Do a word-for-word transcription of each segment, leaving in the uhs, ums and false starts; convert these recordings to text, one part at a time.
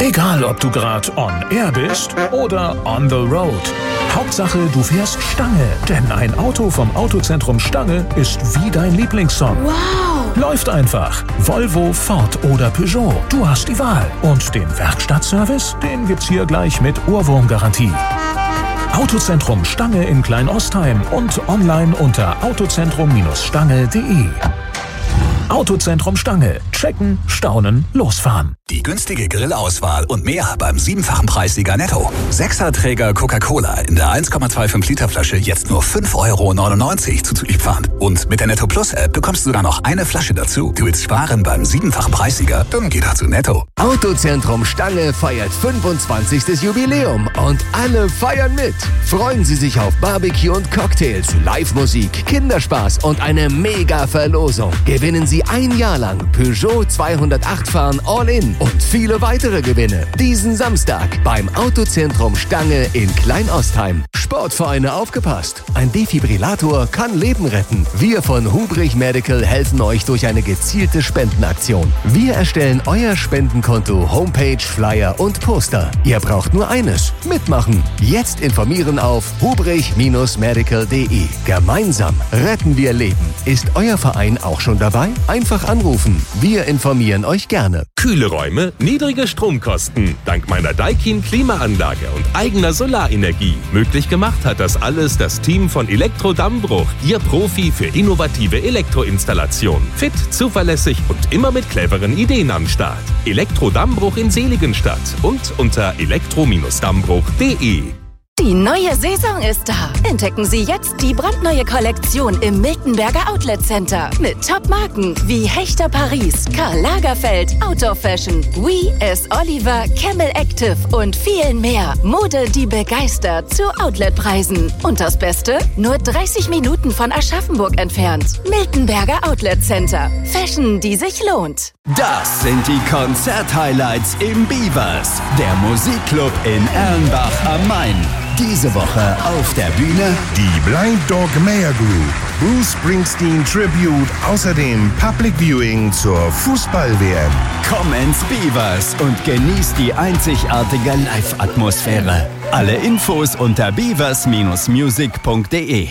Egal, ob du gerade on air bist oder on the road. Hauptsache, du fährst Stange. Denn ein Auto vom Autozentrum Stange ist wie dein Lieblingssong. Wow! Läuft einfach. Volvo, Ford oder Peugeot. Du hast die Wahl. Und den Werkstattservice, den gibt's hier gleich mit Ohrwurmgarantie. Autozentrum Stange in Kleinostheim und online unter autozentrum Stange punkt de. Autozentrum Stange. Checken, staunen, losfahren. Die günstige Grillauswahl und mehr beim siebenfachen Preissieger Netto. Sechserträger Coca-Cola in der eins Komma fünfundzwanzig Liter Flasche jetzt nur fünf Euro neunundneunzig zuzüglich Pfand. Und mit der Netto Plus App bekommst du sogar noch eine Flasche dazu. Du willst sparen beim siebenfachen Preissieger? Dann geh doch zu Netto. Autozentrum Stange feiert fünfundzwanzigstes Jubiläum und alle feiern mit. Freuen Sie sich auf Barbecue und Cocktails, Live-Musik, Kinderspaß und eine Mega-Verlosung. Gewinnen Sie ein Jahr lang Peugeot zweihundertacht fahren All-In und viele weitere Gewinne. Diesen Samstag beim Autozentrum Stange in Kleinostheim. Sportvereine aufgepasst. Ein Defibrillator kann Leben retten. Wir von Hubrich Medical helfen euch durch eine gezielte Spendenaktion. Wir erstellen euer Spendenkonto, Homepage, Flyer und Poster. Ihr braucht nur eines: mitmachen. Jetzt informieren auf hubrich medical punkt de. Gemeinsam retten wir Leben. Ist euer Verein auch schon dabei? Einfach anrufen. Wir informieren euch gerne. Kühle Räume, niedrige Stromkosten. Dank meiner Daikin Klimaanlage und eigener Solarenergie. Möglich gemacht hat das alles das Team von Elektro-Dammbruch. Ihr Profi für innovative Elektroinstallation. Fit, zuverlässig und immer mit cleveren Ideen am Start. Elektro-Dammbruch in Seligenstadt und unter elektro Dammbruch punkt de. Die neue Saison ist da. Entdecken Sie jetzt die brandneue Kollektion im Miltenberger Outlet Center. Mit Top-Marken wie Hechter Paris, Karl Lagerfeld, Outdoor Fashion, We, S. Oliver, Camel Active und vielen mehr. Mode, die begeistert zu Outletpreisen. Und das Beste? Nur dreißig Minuten von Aschaffenburg entfernt. Miltenberger Outlet Center. Fashion, die sich lohnt. Das sind die Konzert-Highlights im Beavers, der Musikclub in Erlenbach am Main. Diese Woche auf der Bühne die Blind Dog Mayer Group, Bruce Springsteen Tribute, außerdem Public Viewing zur Fußball-W M. Komm ins Beavers und genieß die einzigartige Live-Atmosphäre. Alle Infos unter beavers music punkt de.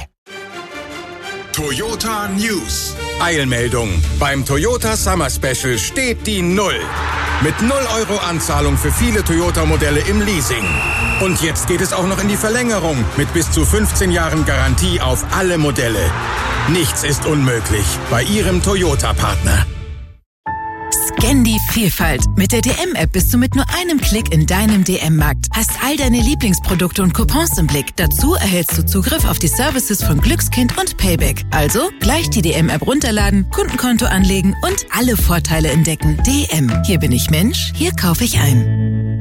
Toyota News. Eilmeldung. Beim Toyota Summer Special steht die Null. Mit null Euro Anzahlung für viele Toyota-Modelle im Leasing. Und jetzt geht es auch noch in die Verlängerung mit bis zu fünfzehn Jahren Garantie auf alle Modelle. Nichts ist unmöglich bei Ihrem Toyota-Partner. Scan die Vielfalt. Mit der D M-App bist du mit nur einem Klick in deinem D M-Markt. Hast all deine Lieblingsprodukte und Coupons im Blick. Dazu erhältst du Zugriff auf die Services von Glückskind und Payback. Also gleich die D M-App runterladen, Kundenkonto anlegen und alle Vorteile entdecken. D M. Hier bin ich Mensch, hier kaufe ich ein.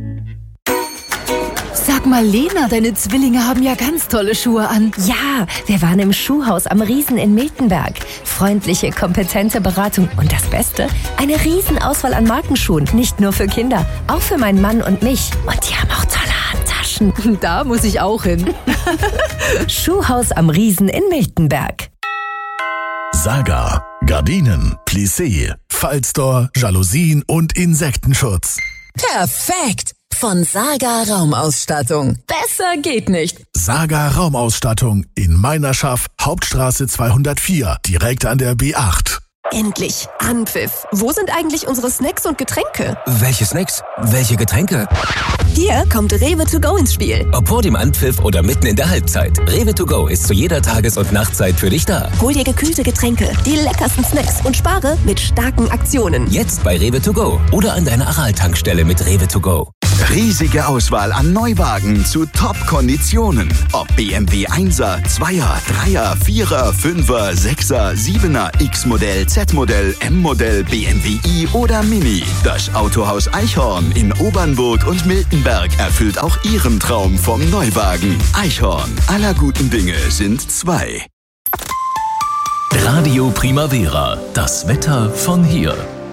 Sag mal, Lena, deine Zwillinge haben ja ganz tolle Schuhe an. Ja, wir waren im Schuhhaus am Riesen in Miltenberg. Freundliche, kompetente Beratung und das Beste, eine Riesenauswahl an Markenschuhen. Nicht nur für Kinder, auch für meinen Mann und mich. Und die haben auch tolle Handtaschen. Da muss ich auch hin. Schuhhaus am Riesen in Miltenberg. Saga. Gardinen, Plissé, Fallstore, Jalousien und Insektenschutz. Perfekt! Von Saga Raumausstattung. Besser geht nicht. Saga Raumausstattung in Meinerschaft, Hauptstraße zweihundertvier, direkt an der B acht. Endlich Anpfiff. Wo sind eigentlich unsere Snacks und Getränke? Welche Snacks? Welche Getränke? Hier kommt Rewe to go ins Spiel. Ob vor dem Anpfiff oder mitten in der Halbzeit. Rewe to go ist zu jeder Tages- und Nachtzeit für dich da. Hol dir gekühlte Getränke, die leckersten Snacks und spare mit starken Aktionen. Jetzt bei Rewe to go oder an deiner Aral-Tankstelle mit Rewe to go. Riesige Auswahl an Neuwagen zu Top-Konditionen. Ob B M W Einser, Zweier, Dreier, Vierer, Fünfer, Sechser, Siebener, X-Modell, Z-Modell, M-Modell, B M W i oder Mini. Das Autohaus Eichhorn in Obernburg und Miltenberg erfüllt auch Ihren Traum vom Neuwagen. Eichhorn, aller guten Dinge sind zwei. Radio Primavera, das Wetter von hier.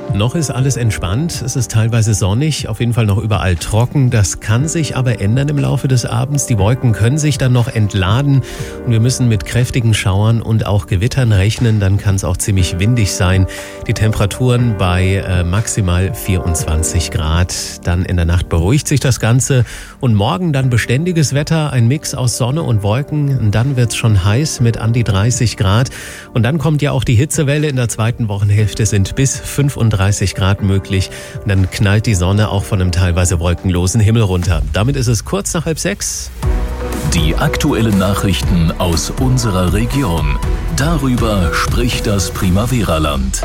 Noch ist alles entspannt, es ist teilweise sonnig, auf jeden Fall noch überall trocken. Das kann sich aber ändern im Laufe des Abends. Die Wolken können sich dann noch entladen und wir müssen mit kräftigen Schauern und auch Gewittern rechnen. Dann kann es auch ziemlich windig sein. Die Temperaturen bei äh, maximal vierundzwanzig Grad. Dann in der Nacht beruhigt sich das Ganze und morgen dann beständiges Wetter, ein Mix aus Sonne und Wolken. Und dann wird es schon heiß mit an die dreißig Grad. Und dann kommt ja auch die Hitzewelle in der zweiten Wochenhälfte, sind bis fünfunddreißig Grad möglich. Und dann knallt die Sonne auch von einem teilweise wolkenlosen Himmel runter. Damit ist es kurz nach halb sechs. Die aktuellen Nachrichten aus unserer Region. Darüber spricht das Primavera-Land.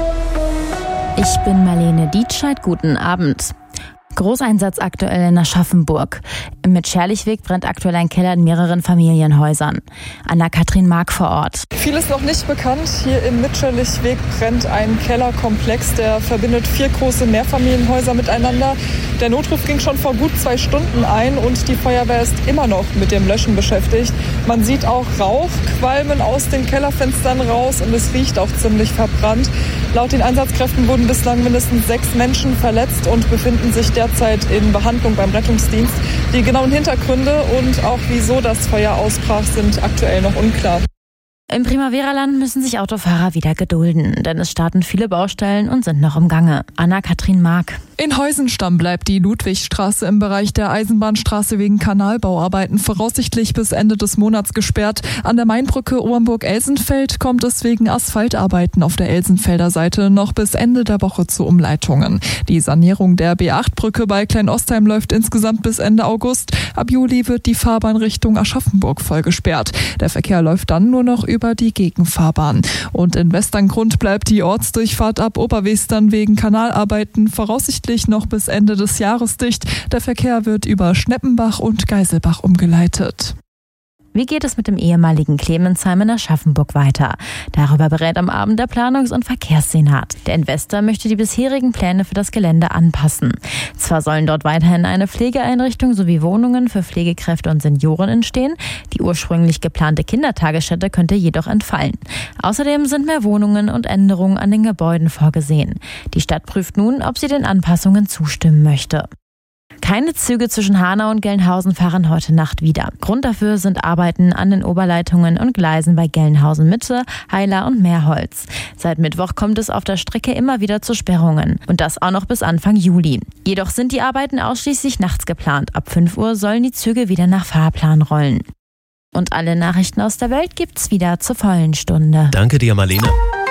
Ich bin Marlene Dietscheid. Guten Abend. Großeinsatz aktuell in Aschaffenburg. Im Mitscherlichweg brennt aktuell ein Keller in mehreren Familienhäusern. Anna-Kathrin Mark vor Ort. Viel ist noch nicht bekannt. Hier im Mitscherlichweg brennt ein Kellerkomplex, der verbindet vier große Mehrfamilienhäuser miteinander. Der Notruf ging schon vor gut zwei Stunden ein und die Feuerwehr ist immer noch mit dem Löschen beschäftigt. Man sieht auch Rauchqualmen aus den Kellerfenstern raus und es riecht auch ziemlich verbrannt. Laut den Einsatzkräften wurden bislang mindestens sechs Menschen verletzt und befinden sich derzeit in Behandlung beim Rettungsdienst. Die genauen Hintergründe und auch wieso das Feuer ausbrach, sind aktuell noch unklar. Im Primavera-Land müssen sich Autofahrer wieder gedulden, denn es starten viele Baustellen und sind noch im Gange. Anna-Kathrin Mark. In Heusenstamm bleibt die Ludwigstraße im Bereich der Eisenbahnstraße wegen Kanalbauarbeiten voraussichtlich bis Ende des Monats gesperrt. An der Mainbrücke Oernburg-Elsenfeld kommt es wegen Asphaltarbeiten auf der Elsenfelder Seite noch bis Ende der Woche zu Umleitungen. Die Sanierung der B acht Brücke bei Kleinostheim läuft insgesamt bis Ende August. Ab Juli wird die Fahrbahn Richtung Aschaffenburg voll gesperrt. Der Verkehr läuft dann nur noch über die Gegenfahrbahn. Und in Westerngrund bleibt die Ortsdurchfahrt ab Oberwestern wegen Kanalarbeiten voraussichtlich noch bis Ende des Jahres dicht. Der Verkehr wird über Schneppenbach und Geiselbach umgeleitet. Wie geht es mit dem ehemaligen Clemensheim in Aschaffenburg weiter? Darüber berät am Abend der Planungs- und Verkehrssenat. Der Investor möchte die bisherigen Pläne für das Gelände anpassen. Zwar sollen dort weiterhin eine Pflegeeinrichtung sowie Wohnungen für Pflegekräfte und Senioren entstehen. Die ursprünglich geplante Kindertagesstätte könnte jedoch entfallen. Außerdem sind mehr Wohnungen und Änderungen an den Gebäuden vorgesehen. Die Stadt prüft nun, ob sie den Anpassungen zustimmen möchte. Keine Züge zwischen Hanau und Gelnhausen fahren heute Nacht wieder. Grund dafür sind Arbeiten an den Oberleitungen und Gleisen bei Gelnhausen Mitte, Heiler und Meerholz. Seit Mittwoch kommt es auf der Strecke immer wieder zu Sperrungen. Und das auch noch bis Anfang Juli. Jedoch sind die Arbeiten ausschließlich nachts geplant. Ab fünf Uhr sollen die Züge wieder nach Fahrplan rollen. Und alle Nachrichten aus der Welt gibt's wieder zur vollen Stunde. Danke dir, Marlene.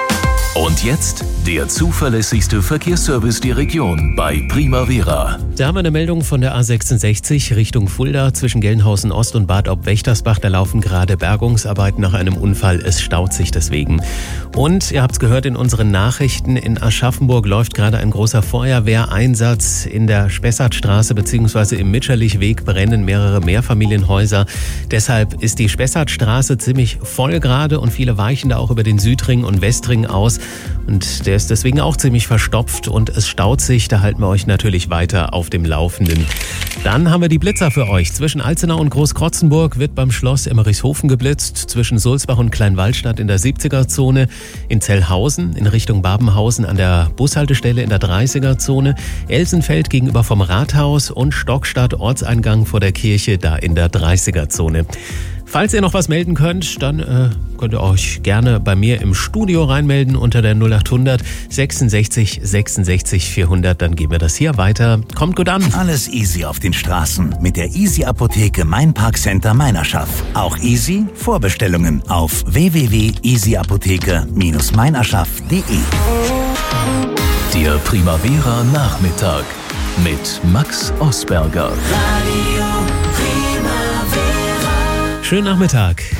Und jetzt der zuverlässigste Verkehrsservice der Region bei Primavera. Da haben wir eine Meldung von der A sechsundsechzig Richtung Fulda zwischen Gelnhausen Ost und Bad Ob-Wächtersbach. Da laufen gerade Bergungsarbeiten nach einem Unfall. Es staut sich deswegen. Und ihr habt es gehört in unseren Nachrichten, in Aschaffenburg läuft gerade ein großer Feuerwehreinsatz. In der Spessartstraße bzw. im Mitscherlichweg brennen mehrere Mehrfamilienhäuser. Deshalb ist die Spessartstraße ziemlich voll gerade und viele weichen da auch über den Südring und Westring aus. Und der ist deswegen auch ziemlich verstopft und es staut sich. Da halten wir euch natürlich weiter auf dem Laufenden. Dann haben wir die Blitzer für euch. Zwischen Alzenau und Großkrotzenburg wird beim Schloss Emmerichshofen geblitzt. Zwischen Sulzbach und Kleinwallstadt in der siebziger-Zone. In Zellhausen in Richtung Babenhausen an der Bushaltestelle in der dreißiger-Zone. Elsenfeld gegenüber vom Rathaus und Stockstadt Ortseingang vor der Kirche da in der dreißiger-Zone. Falls ihr noch was melden könnt, dann äh, könnt ihr euch gerne bei mir im Studio reinmelden unter der null acht hundert sechsundsechzig sechsundsechzig vierhundert. Dann geben wir das hier weiter. Kommt gut an. Alles easy auf den Straßen mit der Easy Apotheke Main Park Center Meinerschaft. Auch easy Vorbestellungen auf w w w punkt easy apotheke Bindestrich meinerschaft punkt de. Der Primavera Nachmittag mit Max Osberger. Schönen Nachmittag.